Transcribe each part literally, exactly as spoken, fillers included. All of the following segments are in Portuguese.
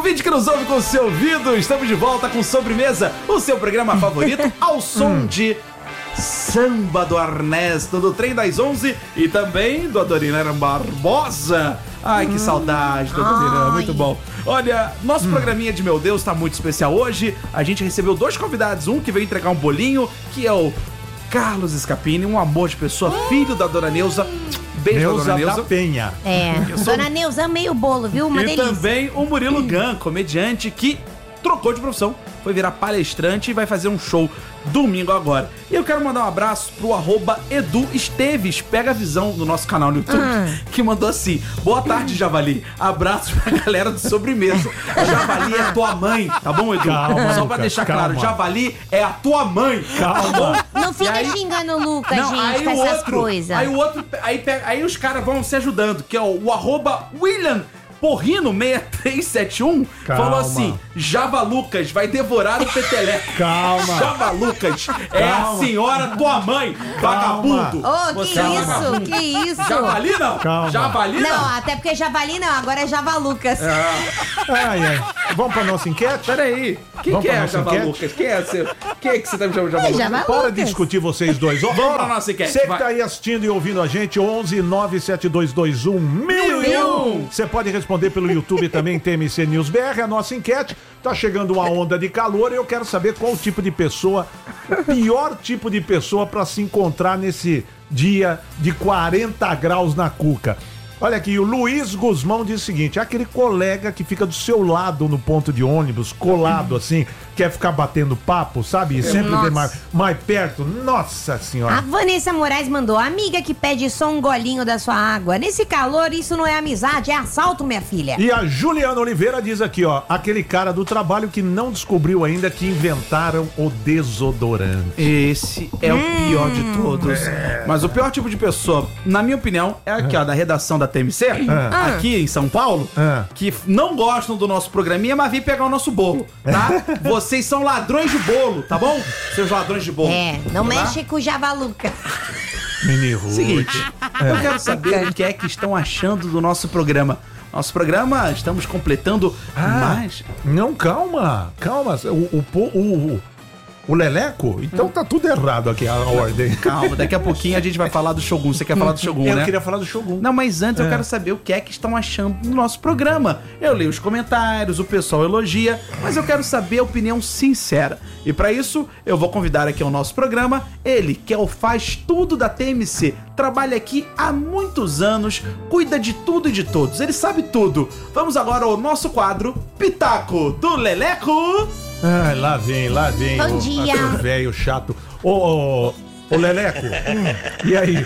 Ouvinte que nos ouve com o seu ouvido, estamos de volta com Sobremesa, o seu programa favorito, ao som de Samba do Ernesto, do Trem das Onze e também do Adoniran Barbosa. Ai, que saudade do Adoniran, muito bom. Olha, nosso hum. programinha de Meu Deus tá muito especial hoje. A gente recebeu dois convidados, um que veio entregar um bolinho, que é o Carlos Scapini, um amor de pessoa, filho da Dona Neuza. Beijo, Neuza Dona Neuza da Penha. É, sou... Dona Neuza, amei o bolo, viu? Uma e delícia. também o Murilo Gun, comediante que trocou de profissão, foi virar palestrante e vai fazer um show domingo agora. E eu quero mandar um abraço pro arroba Edu Esteves, pega a visão no nosso canal no YouTube, ah. que mandou assim: boa tarde, Javali. Abraços pra galera do Sobremesa. Javali é tua mãe, tá bom, Edu? Calma, Só Lucas, pra deixar calma. claro, Javali é a tua mãe. Calma. Não fica aí, xingando o Lucas, não, gente, aí com o essas outro, coisas. Aí o outro, aí, pega, aí os caras vão se ajudando, que é o, o arroba William Porrino seis três sete um falou assim: Java Lucas vai devorar o peteleco. Calma. Java Lucas é Calma. a senhora tua mãe, vagabundo. Ô, oh, que Você é isso, vagabundo. que isso. Javali não? Calma. Javali não? Não, até porque Javali não, agora é Java Lucas. É. Ai, ai. Vamos pra nossa enquete? Peraí, quem Vamos que é pra a nossa Java enquete? Lucas? Quem é, você? Quem é que você tá me chamando de Java É, Lucas? Java Para Lucas. de discutir vocês dois. Ó, Vamos pra nossa enquete. Você que vai. tá aí assistindo e ouvindo a gente, onze nove sete dois dois um mil e um. Você pode responder pelo YouTube também, T M C News B R, a nossa enquete. Tá chegando uma onda de calor e eu quero saber qual tipo de pessoa, o pior tipo de pessoa pra se encontrar nesse dia de quarenta graus na cuca. Olha aqui, o Luiz Guzmão diz o seguinte: aquele colega que fica do seu lado no ponto de ônibus, colado assim, quer ficar batendo papo, sabe? E sempre vem mais, mais perto. Nossa senhora. A Vanessa Moraes mandou: amiga que pede só um golinho da sua água. Nesse calor, isso não é amizade, é assalto, minha filha. E a Juliana Oliveira diz aqui, ó, aquele cara do trabalho que não descobriu ainda que inventaram o desodorante. Esse é hum. o pior de todos. É. Mas o pior tipo de pessoa, na minha opinião, é aqui, ó, da redação da T M C, ah. aqui em São Paulo, ah. que não gostam do nosso programinha, mas vêm pegar o nosso bolo, tá? Vocês são ladrões de bolo, tá bom? Seus ladrões de bolo. É, não tá? mexe com o Javaluca. Menino. Seguinte, é. eu quero saber o que é que estão achando do nosso programa. Nosso programa, estamos completando ah, mais... Não, calma, calma. O, o, o, o Leleco? Então hum. tá tudo errado aqui a ordem. Calma, daqui a pouquinho a gente vai falar do Shogun. Você quer falar do Shogun, eu né? Eu queria falar do Shogun. Não, mas antes é. eu quero saber o que é que estão achando do nosso programa. Eu leio os comentários, o pessoal elogia, mas eu quero saber a opinião sincera. E pra isso, eu vou convidar aqui ao nosso programa ele, que é o faz tudo da T M C. Trabalha aqui há muitos anos, cuida de tudo e de todos. Ele sabe tudo. Vamos agora ao nosso quadro Pitaco do Leleco. Ai, lá vem, lá vem. Bom o, dia. O velho chato. Ô, ô, ô Leleco, e aí?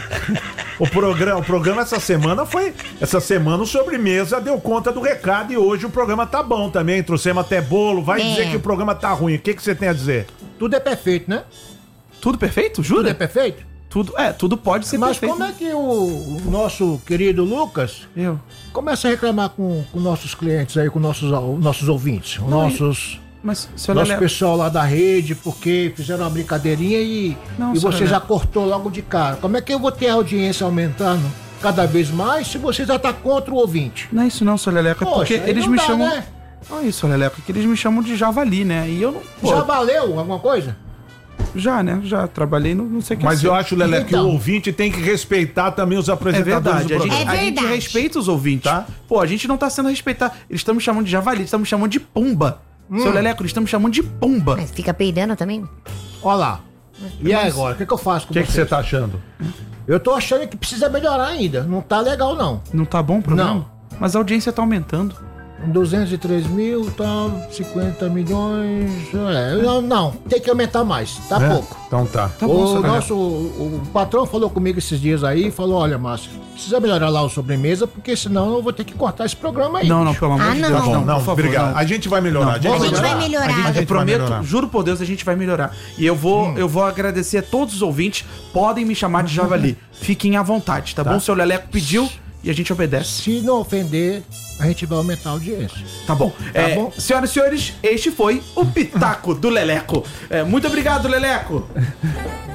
O programa, o programa essa semana foi... Essa semana o Sobremesa deu conta do recado e hoje o programa tá bom também. Trouxemos até bolo. Vai é. dizer que o programa tá ruim. O que que você tem a dizer? Tudo é perfeito, né? Tudo perfeito? Jura? Tudo é perfeito? Tudo, é, tudo pode ser Mas perfeito. Mas como é que o, o nosso querido Lucas Eu. começa a reclamar com, com nossos clientes aí, com nossos, nossos ouvintes, Não, nossos... Mas, seu Nosso Lelé... pessoal lá da rede, porque fizeram uma brincadeirinha e, Não, e você Lelé... já cortou logo de cara. Como é que eu vou ter a audiência aumentando cada vez mais se você já tá contra o ouvinte? Não é isso não, seu Leleco, é porque eles me dá, chamam... Né? Não é isso, seu Leleco, é que eles me chamam de Javali, né? E eu não... Pô, já valeu alguma coisa? Já, né? Já trabalhei no não sei o que. Mas eu acho, Leleco, então. que o ouvinte tem que respeitar também os apresentadores é do programa. A gente, é a gente respeita os ouvintes, tá? Pô, a gente não tá sendo respeitado. Eles estão me chamando de Javali, eles estão me chamando de Pumba. Hum. Seu Leleco, eles estão me chamando de Pumba. Mas fica peidando também? Olha lá. E aí agora, o que, que eu faço com O que que você tá achando? Eu tô achando que precisa melhorar ainda. Não tá legal, não. Não tá bom o programa? Não. Mas a audiência tá aumentando. duzentos e três mil, tá cinquenta milhões. É, não, não, tem que aumentar mais, tá É? pouco. Então tá. Tá bom, o nosso o, o patrão falou comigo esses dias aí, falou: olha, Márcio, precisa melhorar lá o Sobremesa, porque senão eu vou ter que cortar esse programa aí. Não, não, pelo amor Ah, de não. Deus. Tá bom, não, por favor, obrigado. não. A gente vai melhorar. Não, a gente, a gente vai melhorar. A gente, a gente Eu prometo, vai melhorar. juro por Deus, a gente vai melhorar. E eu vou, hum. eu vou agradecer a todos os ouvintes. Podem me chamar de Javali. Fiquem à vontade, tá, tá bom? O seu Leleco pediu e a gente obedece. Se não ofender, a gente vai aumentar a audiência. Tá bom. Tá é, bom? Senhoras e senhores, este foi o Pitaco do Leleco. É, muito obrigado, Leleco.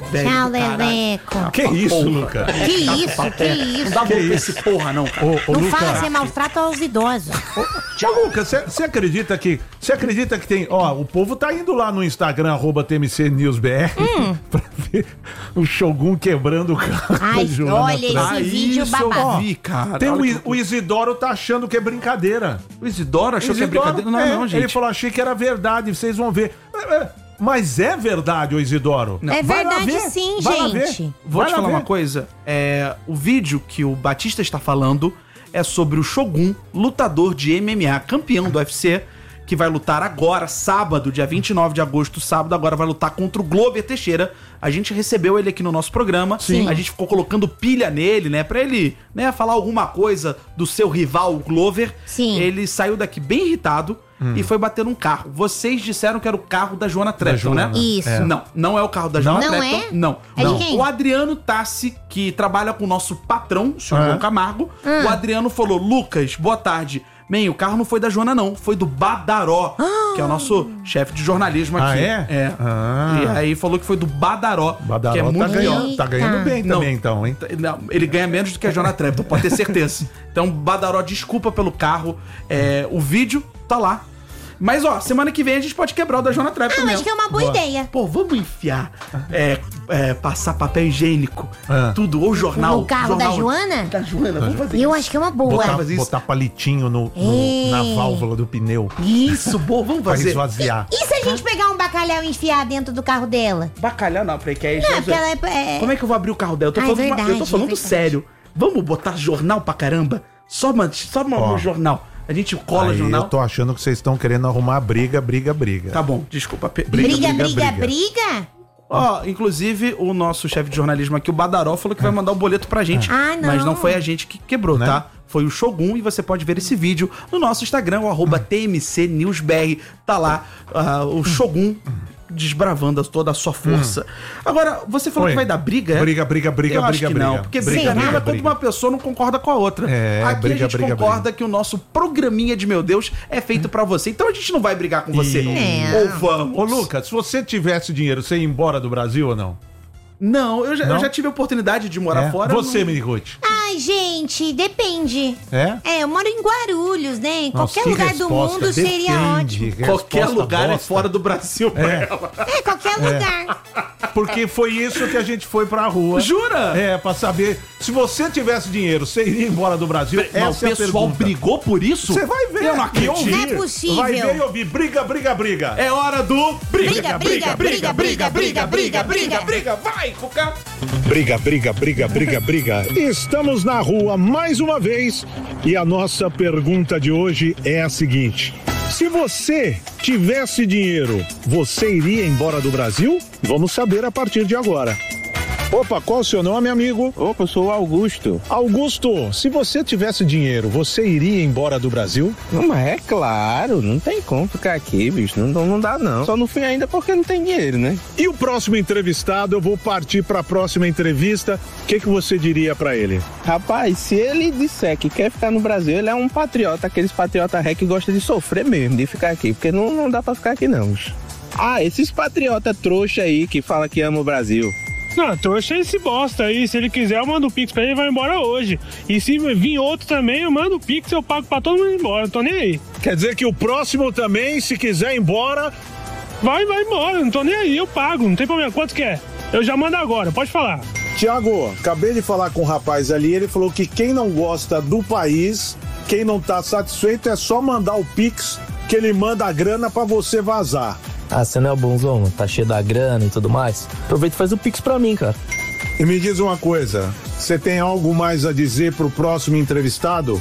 velho. Tchau, do caralho. Leleco. Que isso, Lucas? Que isso, que isso. Não dá bola pra esse porra, não, cara. Ô, ô, Não Lucas. fala, você maltrata aos idosos. Ô, Lucas, você acredita que. Você acredita que tem. Ó, o povo tá indo lá no Instagram, arroba T M C News B R, Hum. pra ver o Shogun quebrando o carro. Ai, da Joana olha Trump. esse Ah, vídeo isso eu babado. vi, cara. Tem o, Olha I- que- o Isidoro tá achando que é brincadeira. O Isidoro achou que é Isidoro, brincadeira. Não, é, não, gente. Ele falou, achei que era verdade, vocês vão ver. É, é, Mas é verdade, ô Isidoro. É Vai lá verdade ver, sim, vai lá gente. ver. Vou Vai te lá falar ver. uma coisa. É, o vídeo que o Batista está falando é sobre o Shogun, lutador de M M A, campeão do U F C, que vai lutar agora, sábado, dia vinte e nove de agosto, sábado, agora vai lutar contra o Glover Teixeira. A gente recebeu ele aqui no nosso programa. Sim. A gente ficou colocando pilha nele, né? Pra ele, né, falar alguma coisa do seu rival, o Glover. Sim. Ele saiu daqui bem irritado e foi bater num carro. Vocês disseram que era o carro da Joana Trepton, né? Joana. Isso. É. Não, não é o carro da Joana Não Trepton. é? Não. É de não. quem? O Adriano Tassi, que trabalha com o nosso patrão, o senhor Ah. João Camargo, o Adriano falou: Lucas, boa tarde. Man, o carro não foi da Joana, não. Foi do Badaró, que é o nosso chefe de jornalismo Ah, aqui. é? É. Ah. E aí falou que foi do Badaró, Badaró que é tá, muito ganhando, pior. tá ganhando bem Não. também, então, hein? Não, ele ganha menos do que a Joana Trepton, pode ter certeza. Então, Badaró, desculpa pelo carro. É, o vídeo tá lá. Mas, ó, semana que vem a gente pode quebrar o da Joana Trepton Ah, mesmo. acho que é uma boa, Boa. ideia. Pô, vamos enfiar, é, é, passar papel higiênico, Ah. tudo, ou jornal. No carro da jornal- Joana? Da Joana, vamos fazer Eu isso. acho que é uma boa. Botar, mas isso- botar palitinho no, no- Ei. na válvula do pneu Isso, boa, vamos pra fazer. esvaziar. E se a gente pegar um bacalhau e enfiar dentro do carro dela? Bacalhau não, peraí, que aí Não, já- porque ela é... é- Como é que eu vou abrir o carro dela? Eu tô Ah, é falando, uma- verdade, eu tô falando é verdade. sério. Vamos botar jornal pra caramba? Só, man- só no Ó. jornal. A gente cola Aí jornal. eu tô achando que vocês estão querendo arrumar briga, briga, briga. Tá bom, desculpa. pe- Briga, briga, briga, briga, briga. Ó, inclusive, o nosso chefe de jornalismo aqui, o Badaró, falou que vai mandar o boleto pra gente. Ah, não. Mas não foi a gente que quebrou, Né? tá? Foi o Shogun e você pode ver esse vídeo no nosso Instagram, o arroba T M C News B R. Tá lá ah, o Shogun desbravando toda a sua força. Agora, você falou Oi. que vai dar briga, é? Briga, briga, briga, Eu acho briga, que briga. não, porque Briga, briga briga, mesmo é quando briga. uma pessoa não concorda com a outra. É, Aqui briga, a gente briga, concorda briga. que o nosso programinha de Meu Deus é feito pra você. Então a gente não vai brigar com você. Não. Ou vamos. Ô, Lucas, se você tivesse dinheiro, você ia embora do Brasil ou não? Não, eu já, eu Não? já tive a oportunidade de morar É? fora. Você, não... Miniruth. Ai, gente, depende. É? É, eu moro em Guarulhos, né? Em Nossa, qualquer que lugar do resposta. mundo seria Depende. ótimo. Que Qualquer resposta lugar é bosta. fora do Brasil pra É. ela. É, qualquer lugar. Porque foi isso que a gente foi pra rua. Jura? É, pra saber. Se você tivesse dinheiro, você iria embora do Brasil? Mas Essa o é a pessoal pergunta. brigou por isso? Você vai ver. Eu não e acredito. ouvir. Não é possível. Vai ver e ouvir. Briga, briga, briga. É hora do Briga, briga, briga, briga, briga, briga, briga. briga. Vai, Cuca. Briga, briga, briga, briga, briga. Estamos na rua mais uma vez e a nossa pergunta de hoje é a seguinte: se você tivesse dinheiro, você iria embora do Brasil? Vamos saber a partir de agora. Opa, qual o seu nome, amigo? Opa, eu sou o Augusto. Augusto, se você tivesse dinheiro, você iria embora do Brasil? Não, mas é claro, não tem como ficar aqui, bicho. Não, não dá, não. Só no fim ainda porque não tem dinheiro, né? E o próximo entrevistado, eu vou partir para a próxima entrevista. O que, que você diria para ele? Rapaz, se ele disser que quer ficar no Brasil, ele é um patriota, aqueles patriota ré que gosta de sofrer mesmo, de ficar aqui. Porque não, não dá pra ficar aqui, não, bicho. Ah, esses patriota trouxa aí que fala que ama o Brasil. Não, trouxa é esse bosta aí. Se ele quiser, eu mando o Pix pra ele e vai embora hoje. E se vir outro também, eu mando o Pix, eu pago pra todo mundo ir embora. Não tô nem aí. Quer dizer que o próximo também, se quiser ir embora, Vai, vai embora. Não tô nem aí, eu pago. Não tem problema. Quanto que é? Eu já mando agora, pode falar. Tiago, acabei de falar com o rapaz ali, ele falou que quem não gosta do país, quem não tá satisfeito, é só mandar o Pix, que ele manda a grana pra você vazar. Ah, você não é o bonzão, tá cheio da grana e tudo mais. Aproveita e faz o Pix pra mim, cara. E me diz uma coisa, você tem algo mais a dizer pro próximo entrevistado?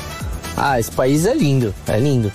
Ah, esse país é lindo, é lindo.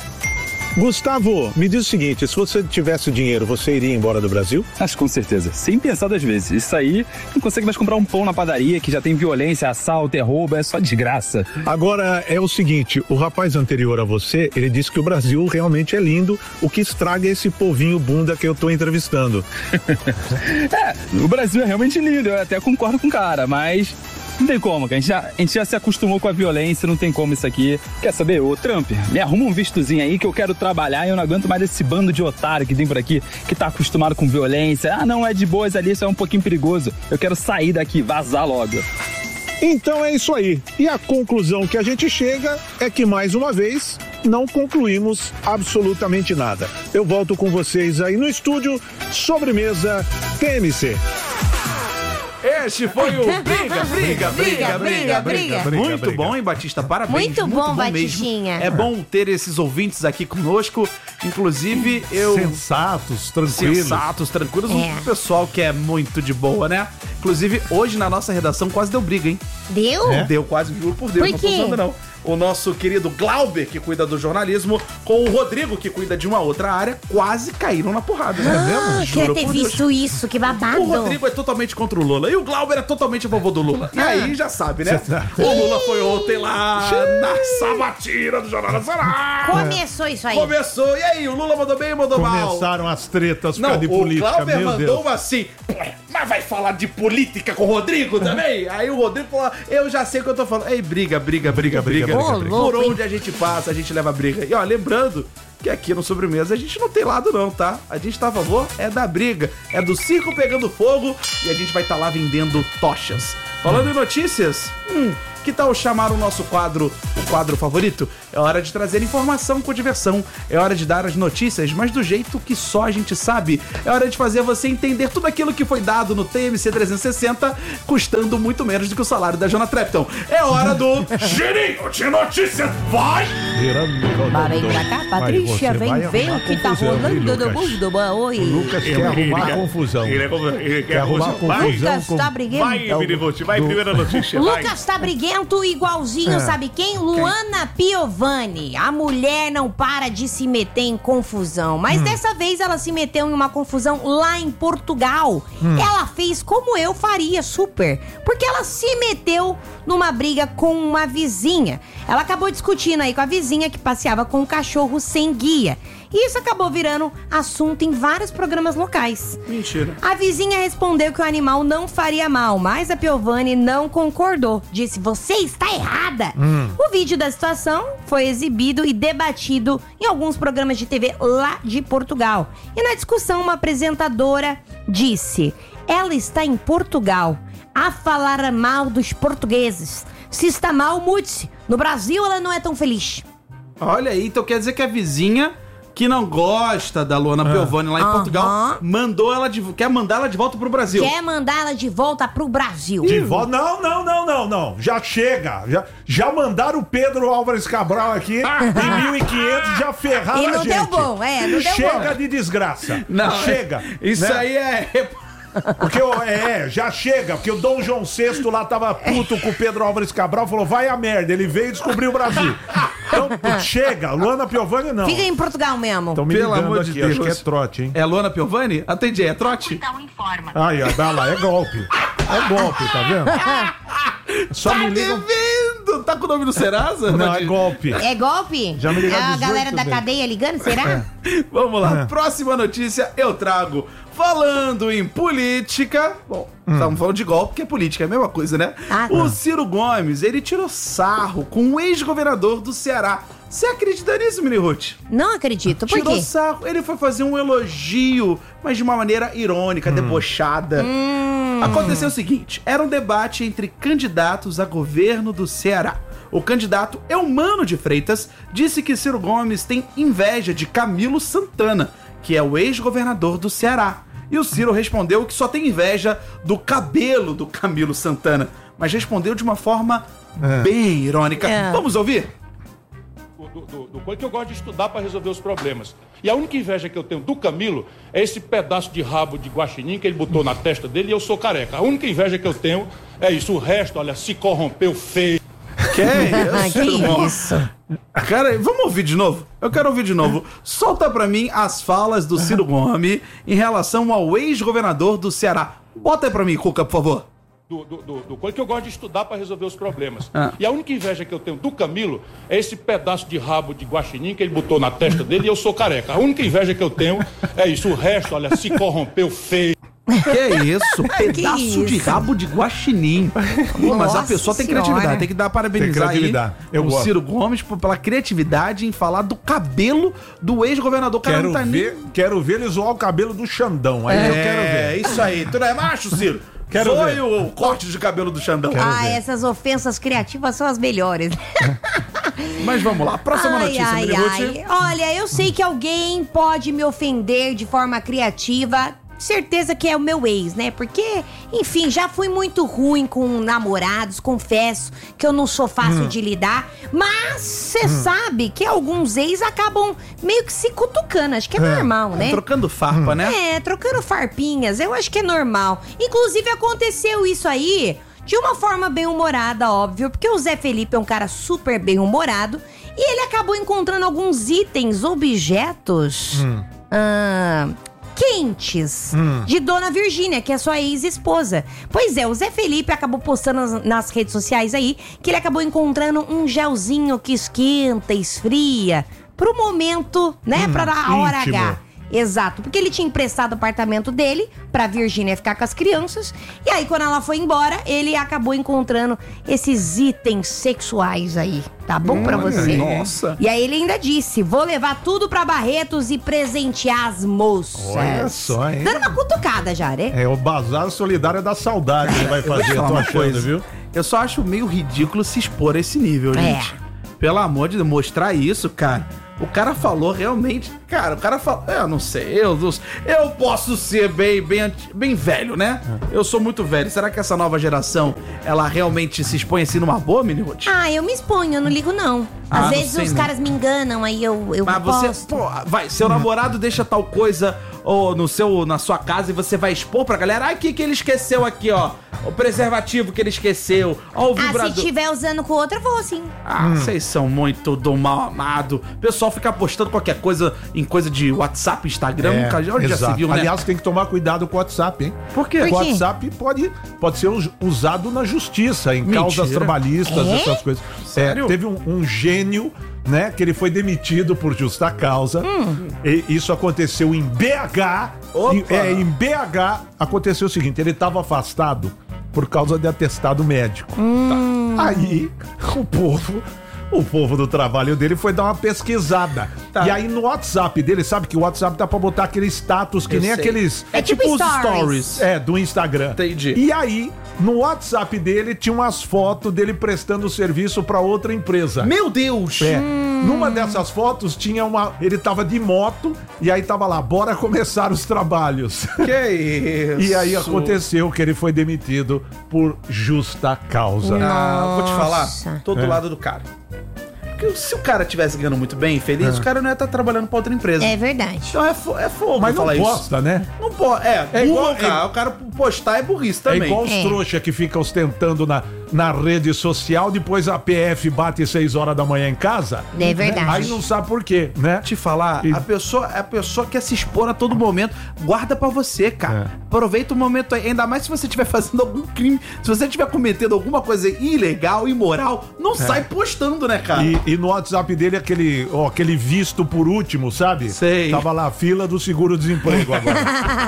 Gustavo, me diz o seguinte, se você tivesse dinheiro, você iria embora do Brasil? Acho com certeza, sem pensar duas vezes. Isso aí, não consegue mais comprar um pão na padaria que já tem violência, assalto, é roubo, é só desgraça. Agora, é o seguinte, o rapaz anterior a você, ele disse que o Brasil realmente é lindo, o que estraga é esse povinho bunda que eu tô entrevistando. É, o Brasil é realmente lindo, eu até concordo com o cara, mas Não tem como, cara. A gente, já, a gente já se acostumou com a violência, não tem como isso aqui. Quer saber? Ô, Trump, me arruma um vistozinho aí que eu quero trabalhar e eu não aguento mais esse bando de otário que tem por aqui, que tá acostumado com violência. Ah, não, é de boas ali, isso é um pouquinho perigoso. Eu quero sair daqui, vazar logo. Então é isso aí. E a conclusão que a gente chega é que, mais uma vez, não concluímos absolutamente nada. Eu volto com vocês aí no estúdio, Sobremesa T M C. Este foi o Briga, Briga, Briga, Briga, Briga. Muito bom, hein, Batista? Parabéns. Muito bom, Batistinha. É bom ter esses ouvintes aqui conosco. Inclusive, eu... Sensatos, tranquilos. Sensatos, tranquilos. É. Um pessoal que é muito de boa, né? Inclusive, hoje na nossa redação quase deu briga, hein? Deu? É? Deu quase, juro por Deus. Por Não tô quê? usando, não. O nosso querido Glauber, que cuida do jornalismo, com o Rodrigo, que cuida de uma outra área, quase caíram na porrada, né? Ah, Juro queria ter por Deus. visto isso, que babado. O Rodrigo é totalmente contra o Lula e o Glauber é totalmente a favor do Lula. E aí já sabe, né? O Lula foi ontem lá na sabatina do Jornal Nacional. Começou isso aí. Começou. E aí, o Lula mandou bem ou mandou mal? Começaram as tretas por Não, causa de o política, Glauber meu mandou Deus. uma assim, mas vai falar de política com o Rodrigo também? Aí o Rodrigo falou, eu já sei o que eu tô falando. Ei, briga, briga, briga, briga. briga, briga, briga. Por onde a gente passa, a gente leva briga. E ó, lembrando que aqui no Sobremesa a gente não tem lado não, tá? A gente tá a favor é da briga, é do circo pegando fogo e a gente vai estar lá vendendo tochas. Falando em notícias, hum, que tal chamar o nosso quadro, o quadro favorito? É hora de trazer informação com diversão, é hora de dar as notícias, mas do jeito que só a gente sabe. É hora de fazer você entender tudo aquilo que foi dado no T M C trezentos e sessenta, custando muito menos do que o salário da Jona Trepton. É hora do Girinho de Notícias, vai! Mas vem pra cá, Patrícia, Vai, você vem vai ver arrumar o que tá confusão, hein, rolando no Lucas? mundo. Boa, oi. O Lucas quer arrumar confusão. Quer arrumar confusão Lucas com... tá briguento. vai, primeira notícia, Lucas tá briguento igualzinho, É. sabe quem? Luana Piovani. A mulher não para de se meter em confusão. Mas dessa vez ela se meteu em uma confusão lá em Portugal. Ela fez como eu faria, super. Porque ela se meteu numa briga com uma vizinha. Ela acabou discutindo aí com a vizinha que passeava com um cachorro sem guia. E isso acabou virando assunto em vários programas locais. Mentira. A vizinha respondeu que o animal não faria mal, mas a Piovani não concordou. Disse, você está errada. O vídeo da situação foi exibido e debatido em alguns programas de T V lá de Portugal. E na discussão, uma apresentadora disse, ela está em Portugal a falar mal dos portugueses. Se está mal, mude-se. No Brasil, ela não é tão feliz. Olha aí, então quer dizer que a vizinha que não gosta da Luana Piovani lá em Aham. Portugal mandou ela de, quer mandar ela de volta pro Brasil. Quer mandar ela de volta pro Brasil. De volta? Não, não, não, não, não. Já chega. Já, já mandaram o Pedro Álvares Cabral aqui em mil e quinhentos, já ferraram E a não gente. deu bom, é, não deu Chega bom. de desgraça. Não, chega. Isso né? aí é... Porque, o- é, já chega, porque o Dom João sexto lá tava puto com o Pedro Álvares Cabral, falou, vai a merda, ele veio descobrir o Brasil. Então, chega, Luana Piovani não. Fica em Portugal mesmo. Estão me Pelo ligando amor de aqui, Deus. acho que é trote, hein? É a Luana Piovani? Atendi, é trote? Aí, ó, dá lá, é golpe. É golpe, tá vendo? Só Tá me ligam... devendo! Tá com o nome do Serasa? Não, é Nadir? golpe. É golpe? Já me ligaram É a dezoito galera da vezes. cadeia ligando, será? Vamos lá, É. próxima notícia eu trago. Falando em política... Bom, estamos falando de golpe, que é política, é a mesma coisa, né? Ah, o Ciro Gomes, ele tirou sarro com o ex-governador do Ceará. Você acredita nisso, Mini Ruth? Não acredito. Por Tirou quê? sarro. Ele foi fazer um elogio, mas de uma maneira irônica, debochada. Hum. Aconteceu o seguinte, era um debate entre candidatos a governo do Ceará. O candidato Eumano de Freitas disse que Ciro Gomes tem inveja de Camilo Santana, que é o ex-governador do Ceará. E o Ciro respondeu que só tem inveja do cabelo do Camilo Santana, mas respondeu de uma forma bem irônica. É. Vamos ouvir? Do, do, do coisa que eu gosto de estudar para resolver os problemas. E a única inveja que eu tenho do Camilo é esse pedaço de rabo de guaxinim que ele botou na testa dele e eu sou careca. A única inveja que eu tenho é isso. O resto, olha, se corrompeu feio. Que é isso? Que irmão? isso? Cara, vamos ouvir de novo? Eu quero ouvir de novo. Solta pra mim as falas do Ciro Gomes em relação ao ex-governador do Ceará. Bota aí pra mim, Cuca, por favor. Do, do, do, do coisa que eu gosto de estudar para resolver os problemas. Ah. E a única inveja que eu tenho do Camilo é esse pedaço de rabo de guaxinim que ele botou na testa dele e eu sou careca. A única inveja que eu tenho é isso. O resto, olha, se corrompeu feio. Que isso? Pedaço Que isso? de rabo de guaxinim. Pô, mas a pessoa tem Senhora. criatividade. Tem que dar parabenizar Tem criatividade. aí Eu o gosto. Ciro Gomes por- pela criatividade em falar do cabelo do ex-governador. O cara Quero não tá ver, quero ver ele zoar o cabelo do Xandão. Aí nem... eu quero É, ver. isso aí. Tu não é macho, Ciro? Quero Foi ver. o corte de cabelo do Xandão. Ah, ver. essas ofensas criativas são as melhores. Mas vamos lá. Próxima ai, notícia, ai, Minibuti. ai. Olha, eu sei que alguém pode me ofender de forma criativa. Certeza que é o meu ex, né? Porque, enfim, já fui muito ruim com namorados, confesso que eu não sou fácil Hum. de lidar. Mas você sabe que alguns ex acabam meio que se cutucando. Acho que é, normal, né? Trocando farpa, né? É, trocando farpinhas, eu acho que é normal. Inclusive, aconteceu isso aí de uma forma bem humorada, óbvio, porque o Zé Felipe é um cara super bem humorado e ele acabou encontrando alguns itens, objetos ah, quentes de Dona Virgínia, que é sua ex-esposa. Pois é, o Zé Felipe acabou postando nas, nas redes sociais aí que ele acabou encontrando um gelzinho que esquenta, esfria, pro momento, né, pra dar a hora íntimo. H. Exato, porque ele tinha emprestado o apartamento dele pra Virgínia ficar com as crianças. E aí, quando ela foi embora, ele acabou encontrando esses itens sexuais aí. Tá bom pra Olha você? aí. Nossa. E aí ele ainda disse: vou levar tudo pra Barretos e presentear as moças. Olha só, hein? Dando uma cutucada já, né? É o Bazar Solidário da Saudade que ele vai Eu vou te fazer, falar tô uma achando, coisa. viu? Eu só acho meio ridículo se expor a esse nível, É. gente. Pelo amor de Deus, mostrar isso, cara. O cara falou realmente... Cara, o cara falou... Eu não sei, eu, eu posso ser bem, bem, anti- bem velho, né? Eu sou muito velho. Será que essa nova geração, ela realmente se expõe assim numa boa, Miniruth? Ah, eu me exponho, eu não ligo não. Às Ah, não vezes sei, os não. caras me enganam, aí eu, eu Mas você, posto. pô, vai, seu namorado deixa tal coisa ou no seu, na sua casa e você vai expor pra galera. Ai, o que, que ele esqueceu aqui, ó? O preservativo que ele esqueceu. Ó, o Ah, vibrador. se tiver usando com outra, eu vou sim. Ah, vocês são muito do mal amado. O pessoal fica postando qualquer coisa em coisa de WhatsApp, Instagram. É, nunca, onde já se exato. viu, né? Aliás, tem que tomar cuidado com o WhatsApp, hein? Por quê? O Por quê? WhatsApp pode, pode ser us- usado na justiça, em Mentira. causas trabalhistas, É? essas coisas. Sério? É, teve um, um gênio, né, que ele foi demitido por justa causa. E isso aconteceu em B H. Opa! Em, é, em B H aconteceu o seguinte, ele estava afastado por causa de atestado médico. Tá. Aí, o povo... O povo do trabalho dele foi dar uma pesquisada. Tá. E aí no WhatsApp dele, sabe que o WhatsApp dá pra botar aquele status que Eu nem sei. aqueles... É tipo os stories. stories. É, do Instagram. Entendi. E aí, no WhatsApp dele, tinha umas fotos dele prestando serviço pra outra empresa. Meu Deus! É. Numa dessas fotos tinha uma... Ele tava de moto e aí tava lá, bora começar os trabalhos. Que isso? E aí aconteceu que ele foi demitido por justa causa. Ah, vou te falar, Nossa. tô do É. lado do cara. Porque se o cara tivesse ganhando muito bem, feliz, o cara não ia estar trabalhando pra outra empresa. É verdade. Então é, fo é fogo Mas não falar isso. posta, né? Não pode. É, É burro, igual- cara. O cara postar é burrice também. É igual os É. trouxa que fica ostentando na, na rede social, depois a P F bate seis horas da manhã em casa. É verdade. Aí não sabe por quê, né? Te falar, E- a pessoa, a pessoa quer se expor a todo momento. Guarda pra você, cara. É. Aproveita o momento aí. Ainda mais se você estiver fazendo algum crime. Se você estiver cometendo alguma coisa ilegal, imoral, não sai postando, né, cara? É. E, e no WhatsApp dele, aquele, ó, aquele visto por último, sabe? Sei. Tava lá, fila do seguro-desemprego agora.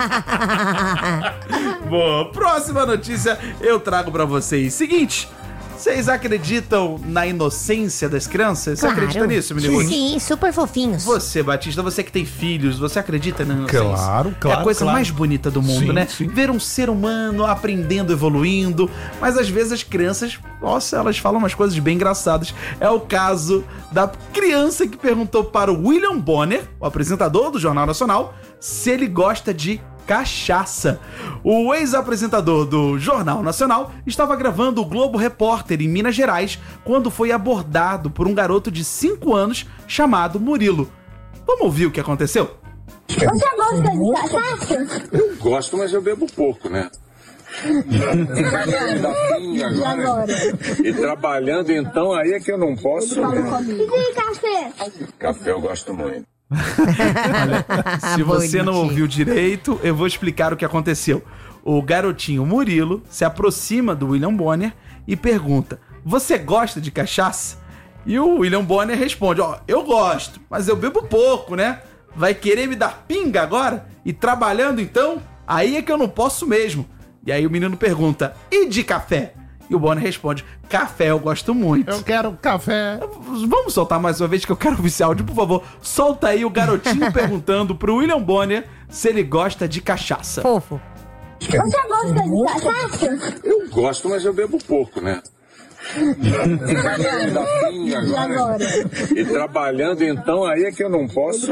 Boa, próxima notícia eu trago pra vocês. Seguinte, vocês acreditam na inocência das crianças? Você Claro. acredita nisso, menino? Sim, super fofinhos. Você, Batista, você que tem filhos, você acredita na inocência? Claro, É claro, a coisa claro. mais bonita do mundo, Sim, né? sim. Ver um ser humano aprendendo, evoluindo. Mas às vezes as crianças, nossa, elas falam umas coisas bem engraçadas. É o caso da criança que perguntou para o William Bonner, o apresentador do Jornal Nacional, se ele gosta de cachaça. O ex-apresentador do Jornal Nacional estava gravando o Globo Repórter em Minas Gerais quando foi abordado por um garoto de cinco anos chamado Murilo. Vamos ouvir o que aconteceu? Você gosta de cachaça? Eu gosto, mas eu bebo pouco, né? E agora? E trabalhando, então, aí é que eu não posso. E café? Café eu gosto muito. Se você não Bonitinho. ouviu direito, eu vou explicar o que aconteceu. O garotinho Murilo se aproxima do William Bonner e pergunta: você gosta de cachaça? E o William Bonner responde: ó, eu gosto, mas eu bebo pouco, né? Vai querer me dar pinga agora? E trabalhando então? aí é que eu não posso mesmo. E aí o menino pergunta, e de café? E o Bonner responde, café eu gosto muito. Eu quero café. Vamos soltar mais uma vez que eu quero ouvir esse áudio, por favor. Solta aí o garotinho perguntando pro William Bonner se ele gosta de cachaça. Fofo. Você gosta de cachaça? Eu gosto, mas eu bebo pouco, né? E agora? E trabalhando então, aí é que eu não posso.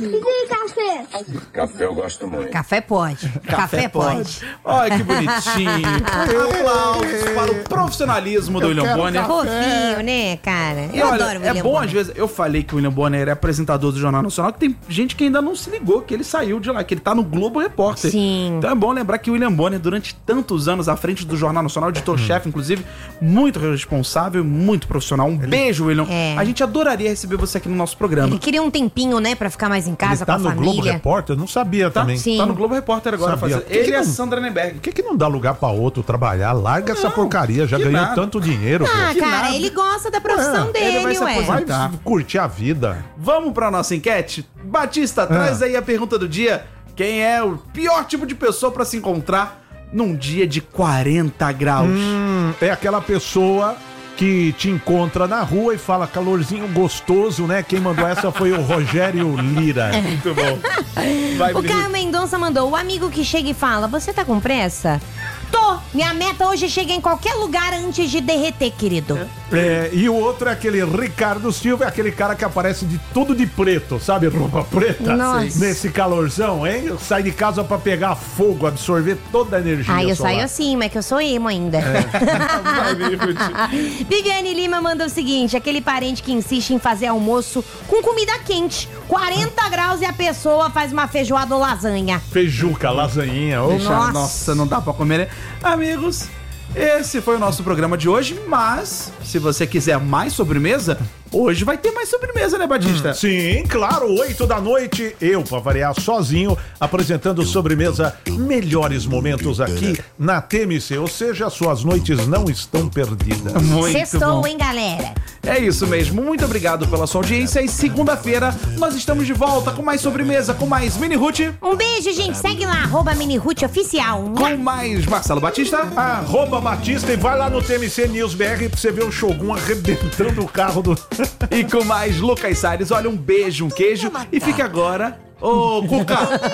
E café? Café eu gosto muito. Café pode. Café, pode. Olha que bonitinho. Aplausos para o profissionalismo do William Bonner. Fofinho, né, cara? E Eu olha, adoro o é William bom Bonner. às vezes, eu falei que o William Bonner é apresentador do Jornal Nacional, que tem gente que ainda não se ligou, que ele saiu de lá, que ele tá no Globo Repórter. Sim. Então é bom lembrar que o William Bonner, durante tantos anos à frente do Jornal Nacional, editor-chefe, inclusive, muito responsável, muito profissional. Um beijo, William. É. A gente adoraria receber você aqui no nosso programa. Ele queria um tempinho, né, pra ficar mais em casa Ele tá com a no Globo família. Repórter? Não sabia Tá, também. Sim. tá no Globo Repórter agora. Sabia. Fazendo. Por que Ele que e a não- Sandra Nemberg. Por que, que não dá lugar pra outro trabalhar? Larga essa Não, porcaria, já que ganhou nada. tanto dinheiro. Ah, pô. Que cara, nada. ele gosta da profissão É, dele, ele vai se ué. aposentar. Vai Tá. curtir a vida. Vamos pra nossa enquete? Batista, traz aí a pergunta do dia. Quem é o pior tipo de pessoa pra se encontrar num dia de quarenta graus? Hum, é aquela pessoa que te encontra na rua e fala calorzinho gostoso, né? Quem mandou essa foi o Rogério Lira. Muito bom. Vai, O Bruno. Caio Mendonça mandou, o amigo que chega e fala, você tá com pressa? Tô! Minha meta hoje é chegar em qualquer lugar antes de derreter, querido. É, e o outro é aquele Ricardo Silva, é aquele cara que aparece de tudo de preto, sabe? Roupa preta. Nossa. Nesse calorzão, hein? Sai de casa pra pegar fogo, absorver toda a energia Ah, eu solar. saio assim, mas que eu sou emo ainda. Vai, Bruno. Viviane Lima mandou o seguinte, aquele parente que insiste em fazer almoço com comida quente, quarenta graus e a pessoa faz uma feijoada ou lasanha. Feijuca, lasanhinha. Ô, Deixa- Nossa. Nossa, não dá pra comer, né? Amigos, esse foi o nosso programa de hoje, mas se você quiser mais sobremesa, hoje vai ter mais sobremesa, né, Batista? Sim, claro, oito da noite, eu, pra variar, sozinho, apresentando sobremesa Melhores Momentos aqui na T M C, ou seja, suas noites não estão perdidas. Muito Sextou, bom. hein, galera? É isso mesmo, muito obrigado pela sua audiência e segunda-feira nós estamos de volta com mais sobremesa, com mais Mini Ruth, Um beijo, gente. Segue lá, arroba Minirute Oficial. com mais Marcelo Batista. Arroba Batista e vai lá no T M C News B R pra você ver o Shogun arrebentando o carro do... E com mais Lucas Salles, olha, um beijo, um queijo. E fique agora. Ô, Cuca!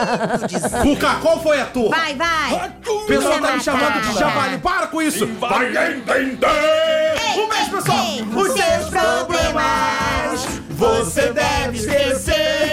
Cuca, qual foi a tua? Vai, vai. O pessoal tá me chamando de javali, para com isso! Vai entender! Um beijo, pessoal! ei, Os seus problemas você deve esquecer!